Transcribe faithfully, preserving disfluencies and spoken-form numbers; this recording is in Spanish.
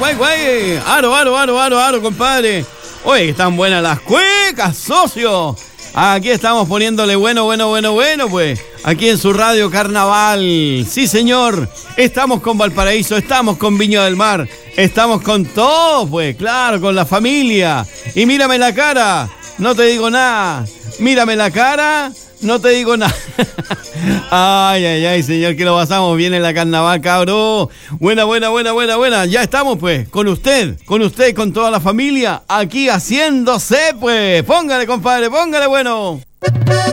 guay, guay. Aro, aro, aro, aro, aro, compadre. Oye, están buenas las cuecas, socio. Aquí estamos poniéndole bueno, bueno, bueno, bueno, pues. Aquí en su radio Carnaval. Sí, señor. Estamos con Valparaíso, estamos con Viña del Mar. Estamos con todo, pues, claro, con la familia. Y mírame la cara, no te digo nada. Mírame la cara, no te digo nada. Ay, ay, ay, señor, que lo pasamos bien en la Carnaval, cabrón. Buena, buena, buena, buena, buena. Ya estamos, pues, con usted, con usted, con toda la familia, aquí haciéndose, pues. Póngale, compadre, póngale, bueno.